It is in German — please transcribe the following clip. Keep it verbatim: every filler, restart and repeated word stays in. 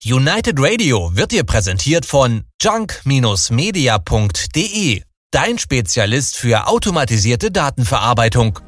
United Radio wird dir präsentiert von junk Bindestrich media Punkt de, dein Spezialist für automatisierte Datenverarbeitung.